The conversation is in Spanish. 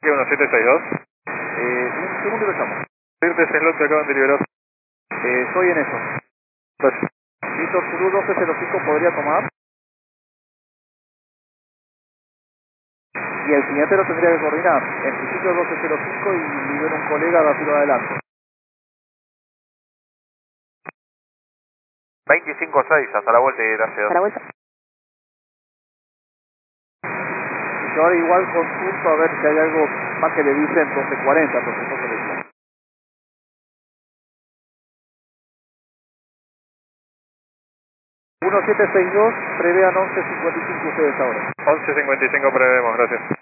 1762. Un segundo y lo llamo. Irte slot, te acaban de liberar. Estoy en eso. Gracias. Víctor Zulu 1205 podría tomar. Y el siguiente lo tendría que coordinar. En principio 1205 y libero un colega de tiro adelante. 25-6, hasta la vuelta y gracias. Hasta la vuelta. Yo ahora igual consulto a ver si hay algo más que le dicen 1240, por supuesto le digo. ...1762, prevean 11.55 ustedes ahora. 11.55 prevemos, gracias.